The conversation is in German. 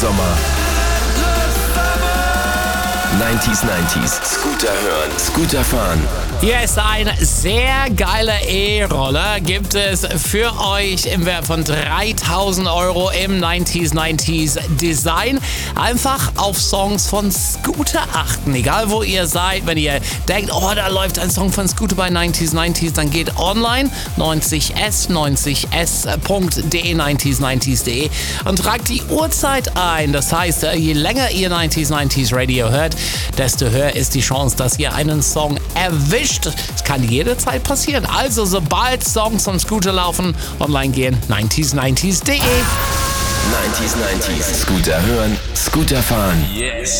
Sommer. 90s, Scooter hören, Scooter fahren. Hier ist ein sehr geiler E-Roller, gibt es für euch im Wert von 3.000 € im 90s Design. Einfach auf Songs von Scooter achten, egal wo ihr seid. Wenn ihr denkt, oh, da läuft ein Song von Scooter bei 90s, dann geht online 90s.de, 90s.de und tragt die Uhrzeit ein. Das heißt, je länger ihr 90s Radio hört, desto höher ist die Chance, dass ihr einen Song erwischt. Es kann jederzeit passieren. Also, sobald Songs vom Scooter laufen, online gehen, 90s.de. 90s, Scooter hören, Scooter fahren. Yes.